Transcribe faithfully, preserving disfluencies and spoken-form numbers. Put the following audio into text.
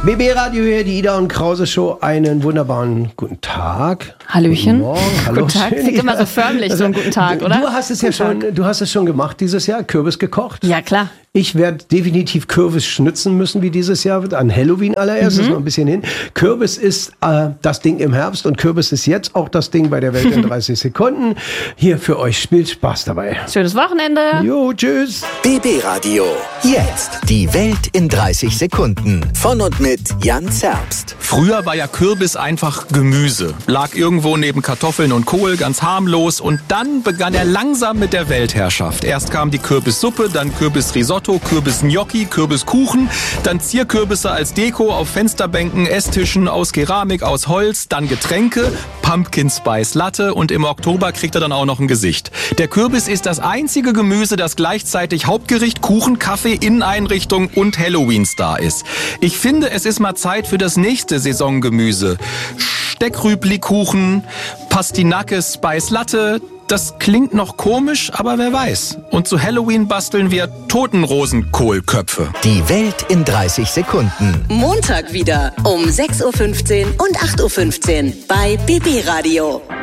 B B Radio hier, die Ida und Krause Show. Einen wunderbaren guten Tag. Hallöchen. Guten Morgen. Hallo. Guten Tag. Klingt immer so förmlich, also, so einen guten Tag, oder? Du hast es ja schon, du hast es schon gemacht dieses Jahr, Kürbis gekocht. Ja, klar. Ich werde definitiv Kürbis schnitzen müssen, wie dieses Jahr wird. An Halloween allererst, mhm. ist noch ein bisschen hin. Kürbis ist äh, das Ding im Herbst und Kürbis ist jetzt auch das Ding bei der Welt in dreißig Sekunden. Hier für euch, spielt Spaß dabei. Schönes Wochenende. Jo, tschüss. B B Radio. Jetzt die Welt in dreißig Sekunden. Von und mit Jan Zerbst. Früher war ja Kürbis einfach Gemüse. Lag irgendwo neben Kartoffeln und Kohl, ganz harmlos. Und dann begann er langsam mit der Weltherrschaft. Erst kam die Kürbissuppe, dann Kürbisrisotto, Kürbis-Gnocchi, Kürbiskuchen, dann Zierkürbisse als Deko auf Fensterbänken, Esstischen aus Keramik, aus Holz, dann Getränke, Pumpkin Spice Latte und im Oktober kriegt er dann auch noch ein Gesicht. Der Kürbis ist das einzige Gemüse, das gleichzeitig Hauptgericht, Kuchen, Kaffee, Inneneinrichtung und Halloween-Star ist. Ich finde, es ist mal Zeit für das nächste Saisongemüse. Steckrübli-Kuchen, Pastinake Spice Latte. Das klingt noch komisch, aber wer weiß. Und zu Halloween basteln wir Totenrosenkohlköpfe. Die Welt in dreißig Sekunden. Montag wieder um sechs Uhr fünfzehn und acht Uhr fünfzehn bei B B Radio.